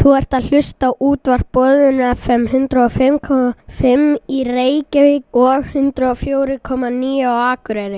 Þú ert að hlusta á útvarp Boðun FM 105,5 í Reykjavík og 104,9 á Akureyri.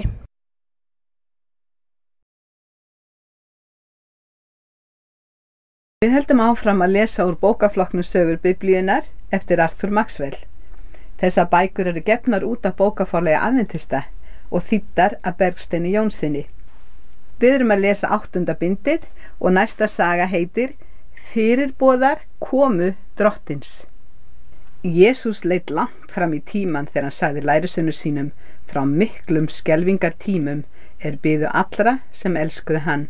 Við heldum áfram að lesa úr bókaflokknum Sögur Biblíunnar eftir Arthur Maxwell. Þessar bækur eru gefnar út af bókaforlagi Adventista og þýddar af Bergsteini Jónssyni. Við erum að lesa 8. bindið og næsta saga heitir Fyrirboðar komu drottins. Jesús leit langt fram í tímann þegar hann sagði lærisveinum sínum frá miklum skelfingartímum biðu allra sem elskuðu hann.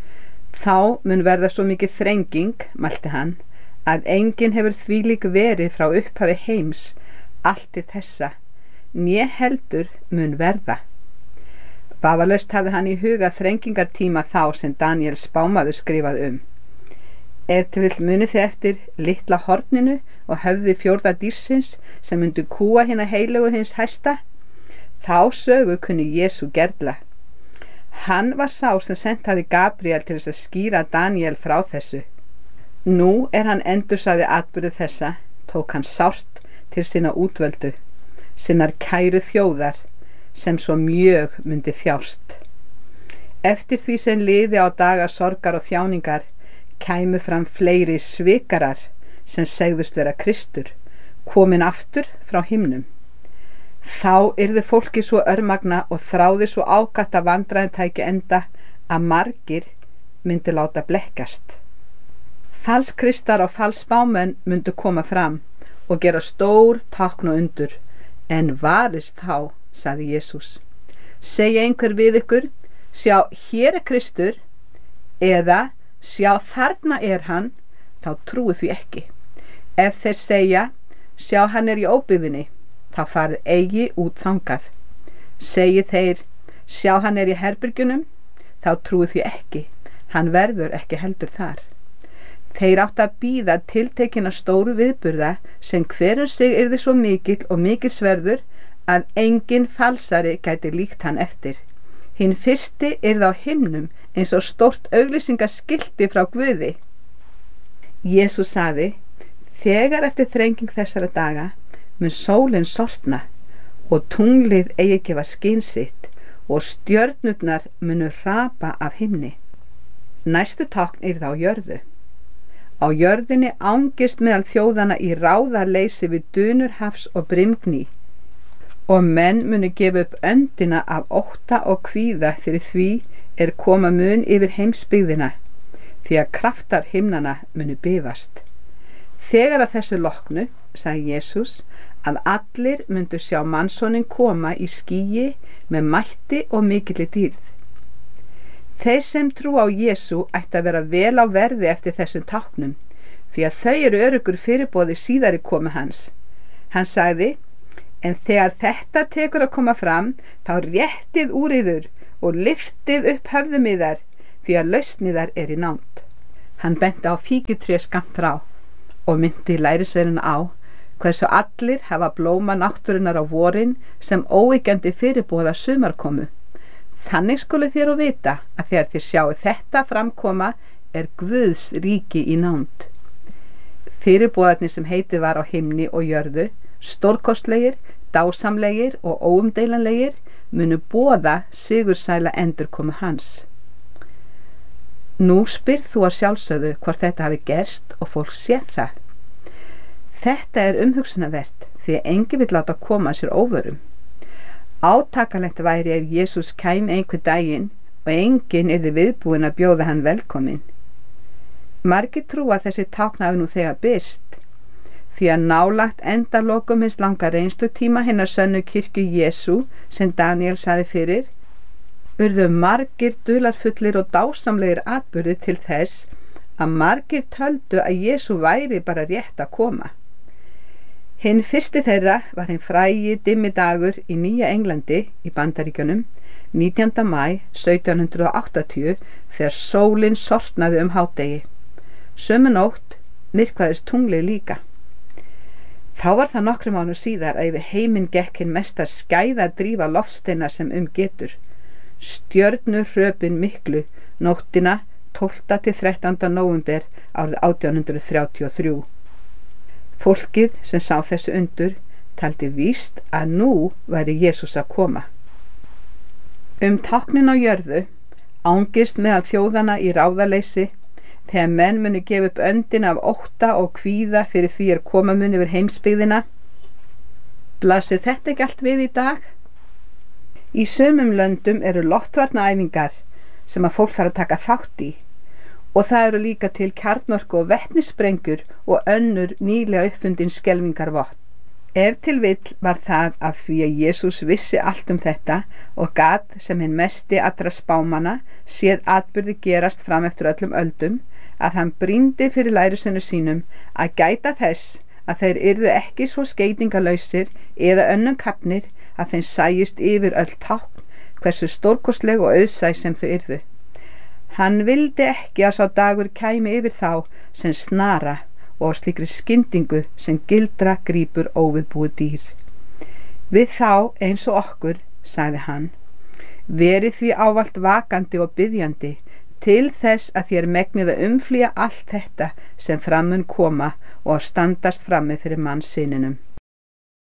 Þá mun verða svo mikið þrenging, mælti hann, að enginn hefur þvílík verið frá upphafi heims allt til þessa, né heldur mun verða. Vafalaust hafði hann í huga þrengingartíma þá sem Daniel spámaður skrifað Ef til vill munið þið eftir litla horninu og höfði 4. dýrsins sem myndu kúa hina heilögu hins hæsta, þá sögu kunni Jesú gerla. Hann var sá sem sent hafði Gabriel til þess að skýra Daniel frá þessu. Nú hann endursaði atburði þessa, tók hann sárt til sinna útvöldu, sinnar kæru þjóðar, sem svo mjög myndi þjást. Eftir því sem liði á daga sorgar og þjáningar, kæmu fram fleiri svikarar sem segðust vera Kristur, komin aftur frá himnum. Þá yrði fólki svo örmagna og þráði svo ákatt að vandræðin tæki enda að margir myndi láta blekkjast. Falskristar og falsspámenn myndu koma fram og gera stór tákn og undur, en varist þá, sagði Jesús. Segja einhver við ykkur, sjá, hér Kristur, eða sjá, þarna hann, þá trúið því ekki. Ef þeir segja, sjá, hann í óbyggðinni, þá farið eigi út þangað. Segi þeir, sjá, hann í herbergjunum, þá trúið því ekki, hann verður ekki heldur þar. Þeir áttu að bíða tiltekinna stóru viðburða sem hver sig yrði svo mikill og mikilsverður að engin falsari gæti líkt hann eftir. Hinn fyrsti yrði á himnum eins og stórt auglýsingaskilti frá Guði. Jesús sagði, þegar eftir þrenging þessara daga mun sólin sortna og tunglið eigi gefa skyn sitt og stjörnurnar munu hrapa af himni. Næstu tákn yrði á jörðu. Á jörðinni angist meðal þjóðana í ráðaleysi við dunur hafs og brimgný, og menn munu gefa upp öndina af ótta og kvíða fyrir því koma mun yfir heimsbyggðina, því að kraftar himnana munu bifast. Þegar að þessu loknu, sagði Jesús, að allir myndu sjá mannssonin koma í skýi með mætti og mikilli dýrð. Þeir sem trú á Jesú ætti að vera vel á verði eftir þessum táknum, því að þau öruggur fyrirboði síðari komu hans. Hann sagði, en þegar þetta tekur að koma fram, þá réttið úr yður og lyftið upp höfðum yðar, því að lausn yðar í nánd. Hann benti á fíkjutré skammt frá og myndi lærisveinana á hversu allir hafa blóma náttúrunnar á vorin sem óyggjandi fyrirboða sumarkomu. Þannig skulu þér og vita að þegar þér sjáu þetta framkoma Guðs ríki í nánd. Fyrirboðarnir sem heitið var á himni og jörðu, stórkostlegir, dásamlegir og óumdeilanlegir, munu boða sigursæla endurkomu hans. Nú spyrð þú að sjálfsögðu hvort þetta hafi gerst og fólk séð það. Þetta umhugsunarvert því að enginn vill láta koma sér óvörum. Átakanlegt væri ef Jesús kæmi einhver daginn og enginn yrði viðbúinn að bjóða hann velkominn. Margir trúa þessi tákn hafi nú þegar birst, því að nálagt endalokum hins langa reynslutíma hinnar sönnu kirkju Jesú sem Daniel sagði fyrir, urðu margir dularfullir og dásamlegir atburðir til þess að margir töldu að Jesú væri bara rétt að koma. Hinn fyrsti þeirra var hinn frægi dimmidagur í Nýja Englandi í Bandaríkjunum 19. maí 1780 þegar sólin sortnaði hádegi. Sömu nótt myrkvaðist tunglið líka. Þá var það nokkrum árum síðar að yfir heiminn gekk hinn mesta skæðadrífa loftsteina sem getur. Stjörnuhröpin miklu nóttina 12. til 13. nóvember árið 1833. Fólkið sem sá þessu undur taldi víst að nú væri Jesús að koma. Táknin á jörðu ángist meðal þjóðana í ráðaleysi þegar menn munu gefa upp öndina af ótta og kvíða fyrir því koma mun yfir heimsbyggðina. Blasir þetta ekki allt við í dag? Í sumum löndum eru loftvarnaæfingar sem að fólk þarf að taka þátt í og það eru líka til kjarnorku og vetnissprengjur og önnur nýlega uppfundin skelfingarvopn. Ef til vill var það af því að Jesús vissi allt þetta og gat sem hinn mesti allra spámanna séð atburði gerast fram eftir öllum öldum að hann brýndi fyrir lærisveinum sínum að gæta þess að þeir yrðu ekki svo skeytingarlausir eða önnum kafnir að þeim sæjist yfir öll tákn hversu stórkostleg og auðsæ sem þau yrðu. Hann vildi ekki að sá dagur kæmi yfir þá sem snara og slíkri skyndingu sem gildra grípur óviðbúið dýr. Við þá eins og okkur, sagði hann, verið því ávallt vakandi og biðjandi til þess að þér megnið að umflýja allt þetta sem fram mun koma og standast frammi fyrir mannssyninum.